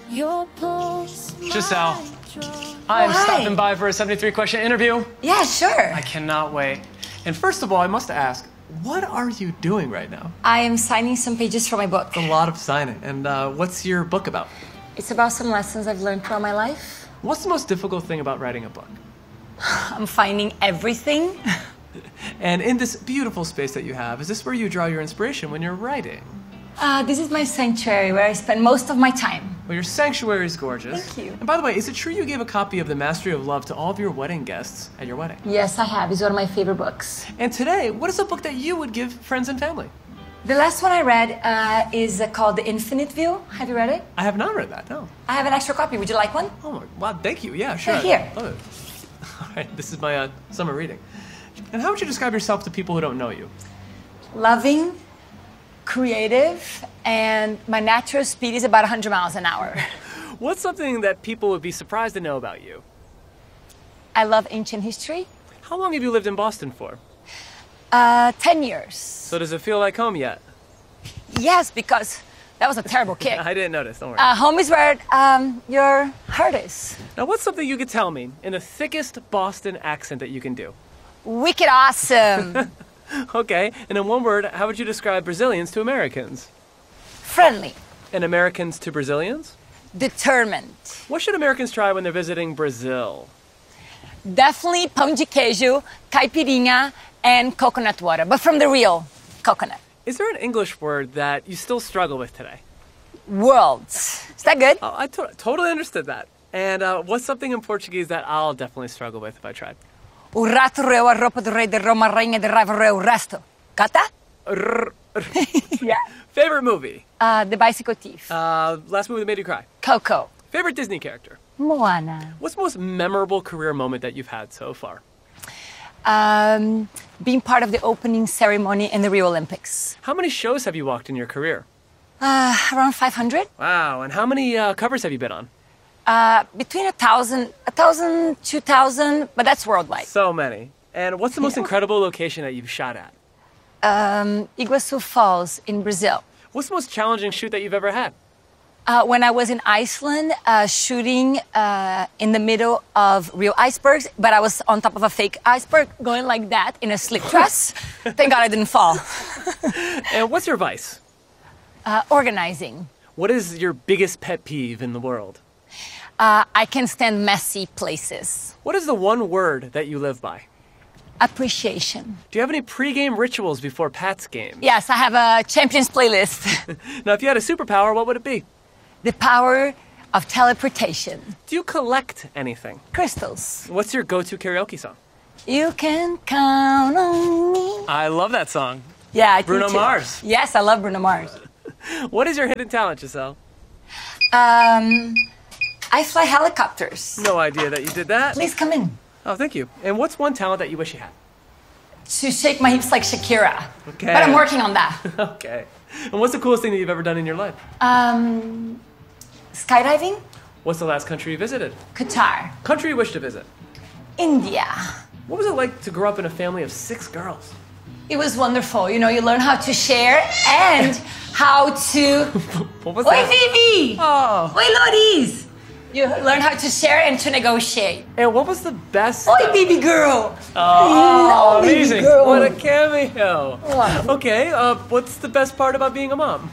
Giselle, I'm hi. stopping by for a 73-question interview. Yeah, sure. I cannot wait. And first of all, I must ask, what are you doing right now? I am signing some pages for my book. A lot of signing. And what's your book about? It's about some lessons I've learned throughout my life. What's the most difficult thing about writing a book? I'm finding everything. And in this beautiful space that you have, is this where you draw your inspiration when you're writing? This is my sanctuary where I spend most of my time. Well, your sanctuary is gorgeous. Thank you. And by the way, is it true you gave a copy of The Mastery of Love to all of your wedding guests at your wedding? Yes, I have. It's one of my favorite books. And today, what is a book that you would give friends and family? The last one I read is called The Infinite View. Have you read it? I have not read that, no. I have an extra copy. Would you like one? Oh, my, wow, thank you. Yeah, sure. Here. Love it. All right, this is my summer reading. And how would you describe yourself to people who don't know you? Loving, creative, and my natural speed is about 100 miles an hour. What's something that people would be surprised to know about you? I love ancient history. How long have you lived in Boston for? 10 years. So does it feel like home yet? Yes, because that was a terrible kick. I didn't notice, don't worry. Home is where your heart is. Now, what's something you could tell me in the thickest Boston accent that you can do? Wicked awesome. Okay, and in one word, how would you describe Brazilians to Americans? Friendly. And Americans to Brazilians? Determined. What should Americans try when they're visiting Brazil? Definitely pão de queijo, caipirinha, and coconut water, but from the real coconut. Is there an English word that you still struggle with today? Worlds. Is that good? Oh, I totally understood that. And what's something in Portuguese that I'll definitely struggle with if I tried? O rato reu a roupa do rei de Roma, rainha de raiva reu o resto. Got that? Yeah. Favorite movie? The Bicycle Thief. Last movie that made you cry? Coco. Favorite Disney character? Moana. What's the most memorable career moment that you've had so far? Being part of the opening ceremony in the Rio Olympics. How many shows have you walked in your career? Around 500. Wow, and how many covers have you been on? Between 1,000, 2,000, but that's worldwide. So many. And what's the most incredible location that you've shot at? Iguazu Falls in Brazil. What's the most challenging shoot that you've ever had? When I was in Iceland, shooting in the middle of real icebergs, but I was on top of a fake iceberg, going like that in a slip dress. Thank God I didn't fall. And what's your vice? Organizing. What is your biggest pet peeve in the world? I can stand messy places. What is the one word that you live by? Appreciation. Do you have any pre-game rituals before Pat's game? Yes, I have a Champions playlist. Now, if you had a superpower, what would it be? The power of teleportation. Do you collect anything? Crystals. What's your go-to karaoke song? You can count on me. I love that song. Yeah, I do Bruno too. Mars. Yes, I love Bruno Mars. What is your hidden talent, Giselle? I fly helicopters. No idea that you did that. Please come in. Oh, thank you. And what's one talent that you wish you had? To shake my hips like Shakira. Okay. But I'm working on that. Okay. And what's the coolest thing that you've ever done in your life? Skydiving? What's the last country you visited? Qatar. Country you wish to visit? India. What was it like to grow up in a family of 6 girls? It was wonderful. You know, you learn how to share and how to... What was Oi, that? Vivi! Oh. Oi, Loris! You learn how to share and to negotiate. And what was the best... Oi, baby girl! Oh, baby amazing. girl. What a cameo. Wow. Okay, what's the best part about being a mom?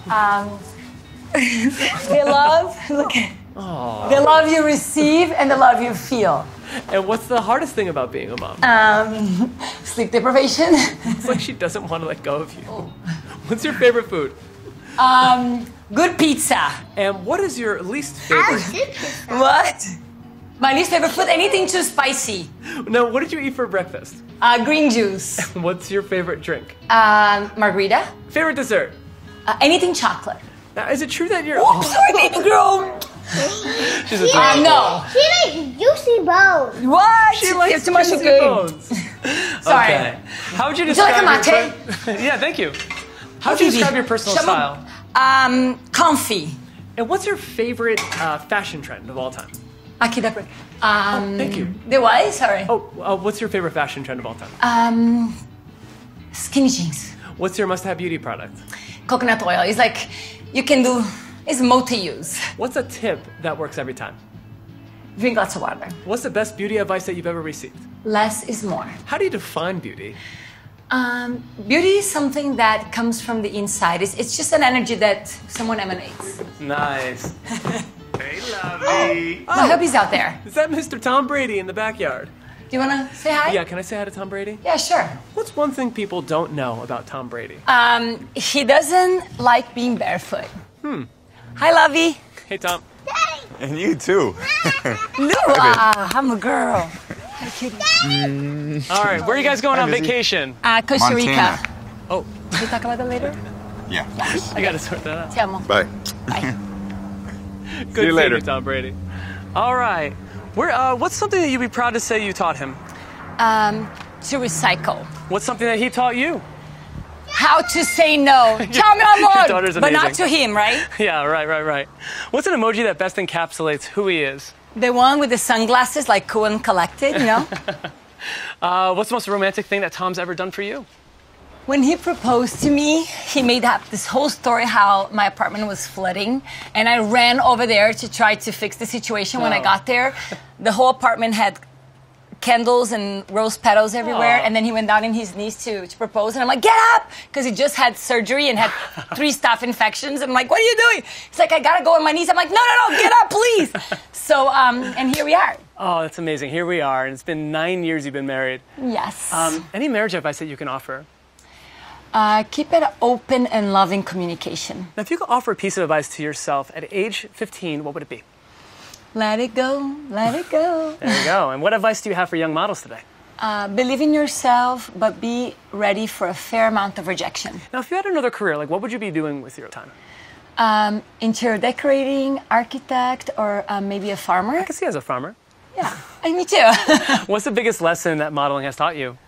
The love, look at the love you receive and the love you feel. And what's the hardest thing about being a mom? Sleep deprivation. It's like she doesn't want to let go of you. What's your favorite food? Good pizza. And what is your least favorite? What? My least favorite food, anything too spicy. No, what did you eat for breakfast? Green juice. What's your favorite drink? Margarita. Favorite dessert? Anything chocolate. Now, is it true that you're... Oops, sorry, baby girl. She's a No. She likes juicy bones. What? She likes You have too much juicy cocaine. bones. Sorry. Okay. How would you Would you describe like a your... Yeah, thank you. How would you describe your personal style? Comfy. And what's your favorite fashion trend of all time? Aqui dá pra... Thank you. The what? Sorry. What's your favorite fashion trend of all time? Skinny jeans. What's your must-have beauty product? Coconut oil. It's like you can do It's multi-use. What's a tip that works every time? Drink lots of water. What's the best beauty advice that you've ever received? Less is more. How do you define beauty? Beauty is something that comes from the inside. It's just an energy that someone emanates. Nice. Hey, Lovey. My hubby's out there. Is that Mr. Tom Brady in the backyard? Do you want to say hi? Yeah, can I say hi to Tom Brady? Yeah, sure. What's one thing people don't know about Tom Brady? He doesn't like being barefoot. Hi, Lovey. Hey, Tom. And you too. I'm a girl. Hi, kitty. All right, where are you guys going on vacation? Costa Rica. Montana. Oh, Can we talk about that later? Yeah. I gotta sort that out. Te amo. Bye. Bye. Good See you seeing later. you, Tom Brady. All right. What's something that you'd be proud to say you taught him? To recycle. What's something that he taught you? How to say no. Ciao, mi amor. daughter's But not amazing. to him, right? Yeah, right. What's an emoji that best encapsulates who he is? The one with the sunglasses, like cool and collected, you know? What's the most romantic thing that Tom's ever done for you? When he proposed to me, he made up this whole story how my apartment was flooding, and I ran over there to try to fix the situation. When I got there, the whole apartment had candles and rose petals everywhere, and then he went down on his knees to propose, and I'm like, get up! Because he just had surgery and had 3 staph infections. I'm like, what are you doing? He's like, I gotta go on my knees. I'm like, no, get up, please! So, and here we are. Oh, that's amazing. Here we are, and it's been 9 years you've been married. Yes. Any marriage advice that you can offer? Keep it open and loving communication. Now, if you could offer a piece of advice to yourself at age 15, what would it be? Let it go, let it go. There you go. And what advice do you have for young models today? Believe in yourself, but be ready for a fair amount of rejection. Now, if you had another career, like what would you be doing with your time? Interior decorating, architect, or maybe a farmer. I can see you as a farmer. Yeah, and me too. What's the biggest lesson that modeling has taught you?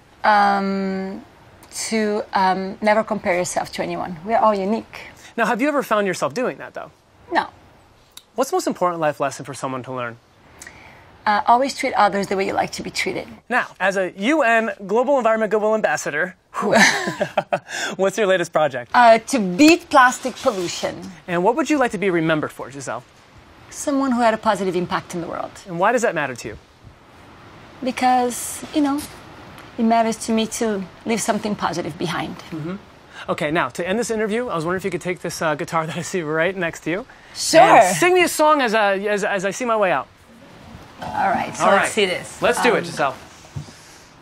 To never compare yourself to anyone. We're all unique. Now, have you ever found yourself doing that, though? No. What's the most important life lesson for someone to learn? Always treat others the way you like to be treated. Now, as a UN Global Environment Goodwill Ambassador, what's your latest project? To beat plastic pollution. And what would you like to be remembered for, Giselle? Someone who had a positive impact in the world. And why does that matter to you? Because, you know, it matters to me to leave something positive behind. Okay, now, to end this interview, I was wondering if you could take this guitar that I see right next to you. Sure. And sing me a song as I see my way out. All right, so All let's right. see this. Let's do it, Giselle.